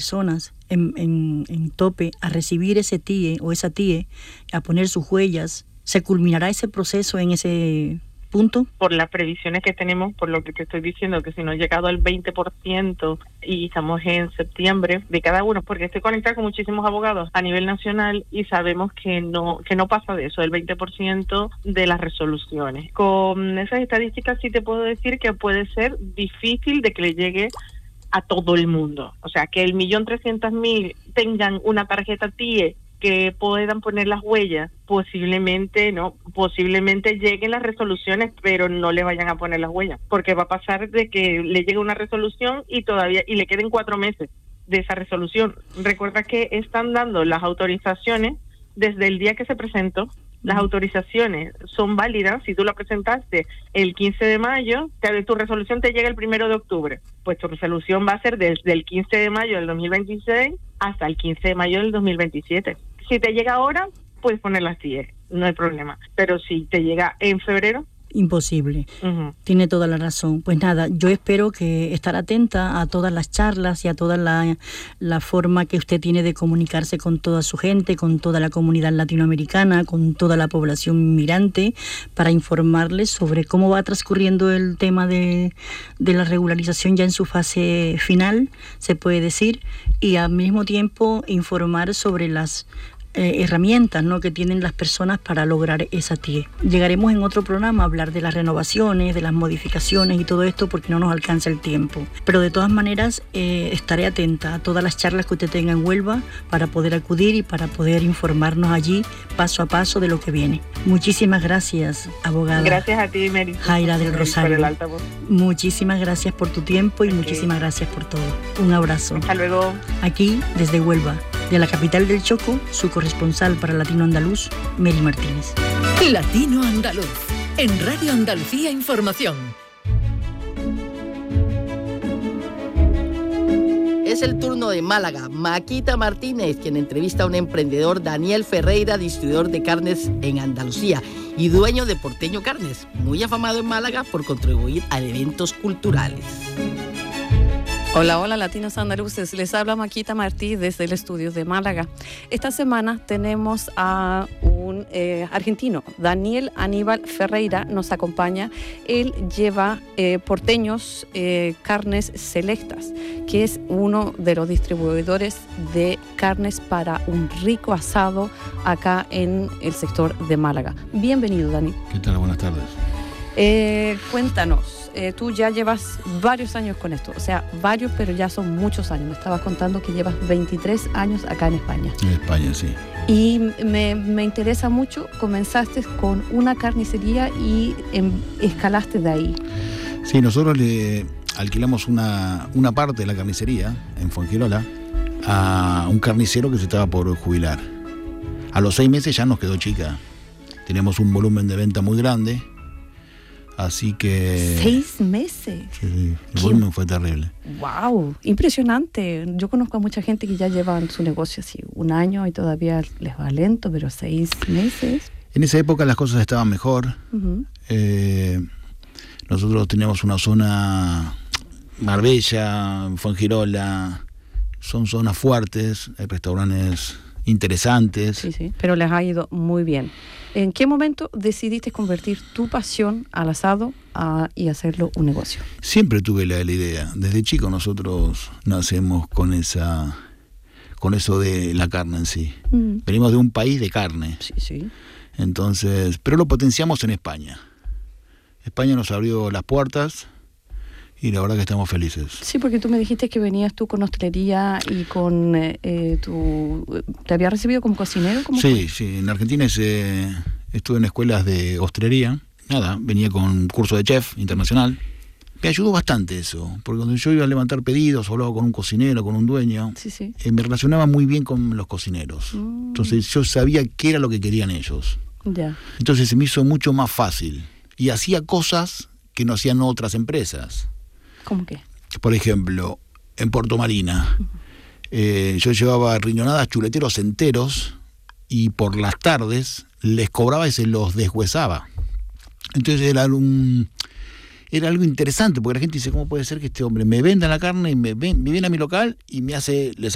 personas en tope a recibir ese TIE o esa TIE, a poner sus huellas, ¿se culminará ese proceso en ese punto? Por las previsiones que tenemos, por lo que te estoy diciendo, que si no he llegado al 20% y estamos en septiembre de cada uno, porque estoy conectada con muchísimos abogados a nivel nacional y sabemos que no pasa de eso, el 20% de las resoluciones. Con esas estadísticas sí te puedo decir que puede ser difícil de que le llegue a todo el mundo. O sea, que el 1.300.000 tengan una tarjeta TIE que puedan poner las huellas, posiblemente lleguen las resoluciones, pero no le vayan a poner las huellas, porque va a pasar de que le llegue una resolución y le queden 4 meses de esa resolución. Recuerda que están dando las autorizaciones desde el día que se presentó. Las autorizaciones son válidas si tú la presentaste el 15 de mayo, tu resolución te llega el 1 de octubre, pues tu resolución va a ser desde el 15 de mayo del 2026 hasta el 15 de mayo del 2027. Si te llega ahora, puedes poner las TIE, no hay problema, pero si te llega en febrero, imposible. Tiene toda la razón. Pues nada, yo espero que estar atenta a todas las charlas y a toda la forma que usted tiene de comunicarse con toda su gente, con toda la comunidad latinoamericana, con toda la población inmigrante, para informarles sobre cómo va transcurriendo el tema de la regularización ya en su fase final, se puede decir, y al mismo tiempo informar sobre las herramientas, ¿no?, que tienen las personas para lograr esa TIE. Llegaremos en otro programa a hablar de las renovaciones, de las modificaciones y todo esto, porque no nos alcanza el tiempo. Pero de todas maneras estaré atenta a todas las charlas que usted tenga en Huelva para poder acudir y para poder informarnos allí paso a paso de lo que viene. Muchísimas gracias, abogada. Gracias a ti, Mary. Jaira del Rosario. Por el altavoz. Muchísimas gracias por tu tiempo y muchísimas gracias por todo. Un abrazo. Hasta luego. Aquí, desde Huelva, de la capital del Choco, su corresponsal para Latino Andaluz, Mary Martínez. Latino Andaluz, en Radio Andalucía Información. Es el turno de Málaga. Maquita Martínez, quien entrevista a un emprendedor, Daniel Ferreira, distribuidor de carnes en Andalucía y dueño de Porteño Carnes, muy afamado en Málaga por contribuir a eventos culturales. Hola, hola latinos andaluces, les habla Maquita Martí desde el estudio de Málaga. Esta semana tenemos a un argentino, Daniel Aníbal Ferreira, nos acompaña. Él lleva Porteños Carnes Selectas, que es uno de los distribuidores de carnes para un rico asado acá en el sector de Málaga. Bienvenido, Dani. ¿Qué tal? Buenas tardes. Cuéntanos. Tú ya llevas varios años con esto, o sea, varios, pero ya son muchos años. Me estabas contando que llevas 23 años acá en España. En España, sí. Y me interesa mucho, comenzaste con una carnicería y escalaste de ahí. Sí, nosotros le alquilamos una parte de la carnicería en Fuengirola a un carnicero que se estaba por jubilar. A los 6 meses ya nos quedó chica. Teníamos un volumen de venta muy grande. Así que... 6 meses. Sí, el volumen fue terrible. ¡Wow! Impresionante. Yo conozco a mucha gente que ya llevan su negocio así 1 año y todavía les va lento, pero 6 meses. En esa época las cosas estaban mejor. Uh-huh. Nosotros teníamos una zona, Marbella, Fuengirola, son zonas fuertes, hay restaurantes interesantes. Sí, pero les ha ido muy bien. ¿En qué momento decidiste convertir tu pasión al asado y hacerlo un negocio? Siempre tuve la idea. Desde chico nosotros nacemos con eso de la carne en sí. Venimos de un país de carne. Sí. Entonces, pero lo potenciamos en España. España nos abrió las puertas y la verdad que estamos felices. Sí, porque tú me dijiste que venías tú con hostelería y con ¿te había recibido como cocinero? Sí, en Argentina estuve en escuelas de hostelería. Venía con un curso de chef internacional. Me ayudó bastante eso, porque cuando yo iba a levantar pedidos, hablaba con un cocinero, con un dueño, me relacionaba muy bien con los cocineros. Entonces yo sabía qué era lo que querían ellos. Ya. Entonces se me hizo mucho más fácil. Y hacía cosas que no hacían otras empresas. ¿Cómo qué? Por ejemplo, en Puerto Marina, yo llevaba riñonadas, chuleteros enteros y por las tardes les cobraba y se los deshuesaba. Entonces era algo interesante, porque la gente dice, ¿cómo puede ser que este hombre me venda la carne y me viene a mi local y le